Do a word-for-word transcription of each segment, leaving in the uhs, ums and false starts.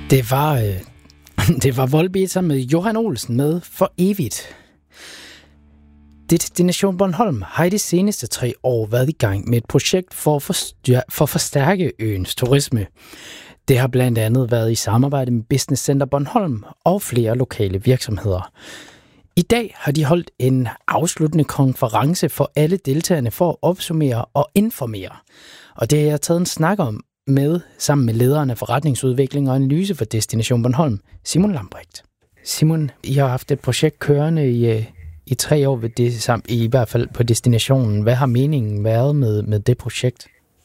Det var, øh, det var Volbeat sammen med Johan Olsen med For Evigt. Destination Bornholm har i de seneste tre år været i gang med et projekt for at, forstyr- for at forstærke øens turisme. Det har blandt andet været i samarbejde med Business Center Bornholm og flere lokale virksomheder. I dag har de holdt en afsluttende konference for alle deltagerne for at opsummere og informere. Og det har jeg taget en snak om med sammen med lederen af forretningsudvikling og analyse for Destination Bornholm, Simon Lambrecht. Simon, I har haft et projekt kørende i, i tre år, ved det, samt, i hvert fald på destinationen. Hvad har meningen været med, med det projekt?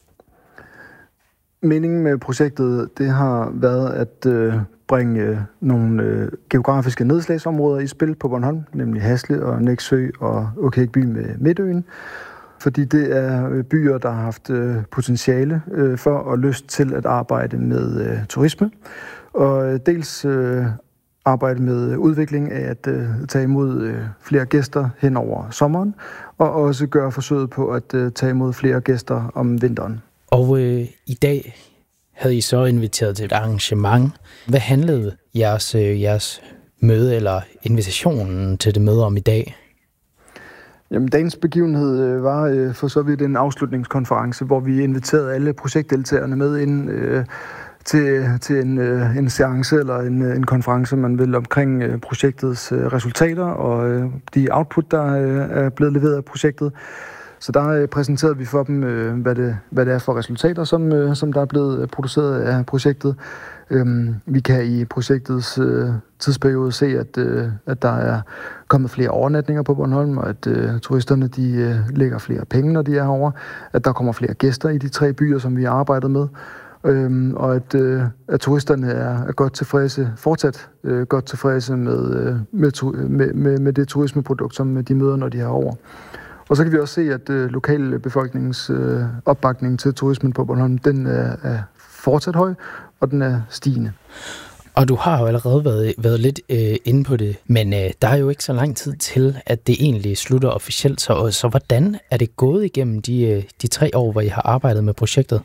Meningen med projektet, det har været at øh, bringe øh, nogle øh, geografiske nedslagsområder i spil på Bornholm, nemlig Hasle og Nexø og Aakirkeby med Midtøen. Fordi det er byer, der har haft øh, potentiale øh, for og lyst til at arbejde med øh, turisme. Og øh, dels øh, arbejde med udvikling af at øh, tage imod øh, flere gæster hen over sommeren, og også gøre forsøget på at øh, tage imod flere gæster om vinteren. Og øh, i dag havde I så inviteret til et arrangement. Hvad handlede jeres, øh, jeres møde eller invitationen til det møde om i dag? Jamen, dagens begivenhed øh, var øh, for så vidt en afslutningskonference, hvor vi inviterede alle projektdeltagerne med ind øh, til, til en, øh, en seance eller en, en konference, man vil, omkring øh, projektets øh, resultater og øh, de output, der øh, er blevet leveret af projektet. Så der øh, præsenterede vi for dem, øh, hvad, det, hvad det er for resultater, som, øh, som der er blevet produceret af projektet. Øhm, vi kan i projektets øh, tidsperiode se, at, øh, at der er kommet flere overnatninger på Bornholm, og at øh, turisterne de, øh, lægger flere penge, når de er herovre. At der kommer flere gæster i de tre byer, som vi har arbejdet med. Øhm, og at, øh, at turisterne er, er godt tilfredse, fortsat øh, godt tilfredse med, øh, med, med, med, med det turismeprodukt, som de møder, når de er herovre. Og så kan vi også se, at øh, lokalbefolkningens øh, opbakning til turismen på Bornholm, den er, er fortsat høj, og den er stigende. Og du har jo allerede været, været lidt øh, inde på det, men øh, der er jo ikke så lang tid til, at det egentlig slutter officielt. Så, så hvordan er det gået igennem de, øh, de tre år, hvor I har arbejdet med projektet?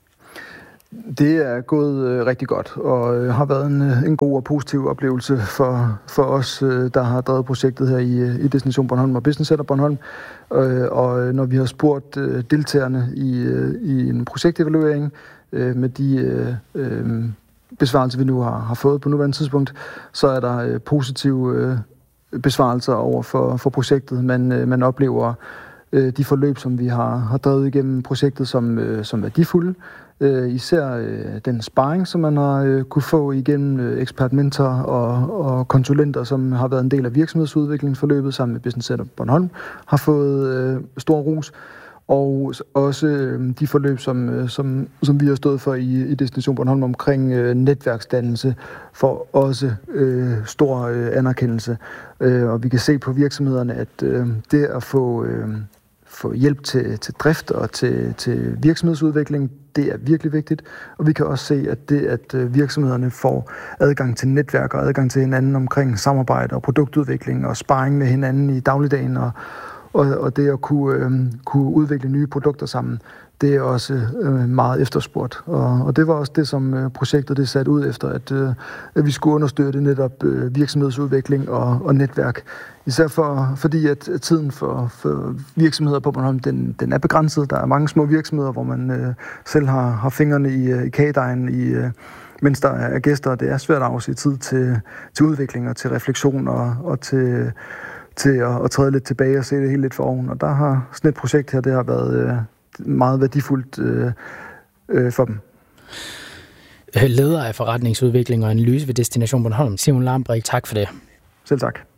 Det er gået øh, rigtig godt, og øh, har været en, en god og positiv oplevelse for, for os, øh, der har drevet projektet her i, i Destination Bornholm og Business Center Bornholm. Øh, og når vi har spurgt øh, deltagerne i, øh, i en projektevaluering øh, med de øh, øh, besvarelser, vi nu har, har fået på nuværende tidspunkt, så er der øh, positive øh, besvarelser over for, for projektet. Man, øh, man oplever øh, de forløb, som vi har, har drevet igennem projektet, som, øh, som værdifulde. Øh, især øh, den sparring, som man har øh, kunne få igennem øh, ekspertmentorer og, og konsulenter, som har været en del af virksomhedsudviklingsforløbet sammen med Business Center Bornholm, har fået øh, stor ros. Og også øh, de forløb, som, øh, som, som vi har stået for i, i Destination Bornholm omkring øh, netværksdannelse, for også øh, stor øh, anerkendelse. Øh, og vi kan se på virksomhederne, at øh, det at få... Øh, få hjælp til, til drift og til, til virksomhedsudvikling, det er virkelig vigtigt. Og vi kan også se, at det, at virksomhederne får adgang til netværk og adgang til hinanden omkring samarbejde og produktudvikling og sparring med hinanden i dagligdagen og, og, og det at kunne, øh, kunne udvikle nye produkter sammen, det er også øh, meget efterspurgt. Og, og det var også det, som øh, projektet det satte ud efter, at, øh, at vi skulle understøtte netop øh, virksomhedsudvikling og, og netværk. Især for, fordi at tiden for, for virksomheder på Bornholm, den, den er begrænset. Der er mange små virksomheder, hvor man øh, selv har, har fingrene i, i kagedejen, i, øh, mens der er gæster. Det er svært at afse tid til, til udvikling og til refleksion og, og til, til at, at træde lidt tilbage og se det hele lidt for oven. Og der har sådan et projekt her, det har været øh, meget værdifuldt øh, øh, for dem. Leder af forretningsudvikling og analyse ved Destination Bornholm, Simon Lambrecht, tak for det. Selv tak.